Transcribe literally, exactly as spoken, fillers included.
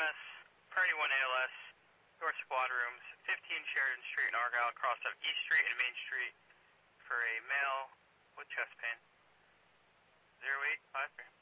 S, Priority one A L S, your squad rooms, fifteen Sheridan Street in Argyle, cross up East Street and Main Street for a male with chest pain. zero eight five three.